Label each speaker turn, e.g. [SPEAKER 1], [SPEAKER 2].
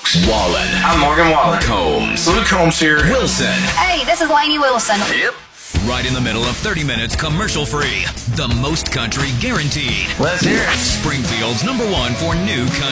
[SPEAKER 1] folks.
[SPEAKER 2] Wallen.
[SPEAKER 1] I'm Morgan Wallen.
[SPEAKER 2] Combs.
[SPEAKER 1] Luke Combs here.
[SPEAKER 2] Wilson.
[SPEAKER 3] Hey, this is Lainey Wilson.
[SPEAKER 1] Yep.
[SPEAKER 2] Right in the middle of 30 minutes commercial free. The most country guaranteed.
[SPEAKER 1] Let's hear it.
[SPEAKER 2] Springfield's #1 for new country.